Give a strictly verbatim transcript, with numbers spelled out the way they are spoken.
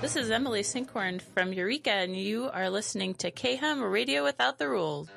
This is Emily Sinkhorn from Eureka, and you are listening to K H U M Radio Without the Rules.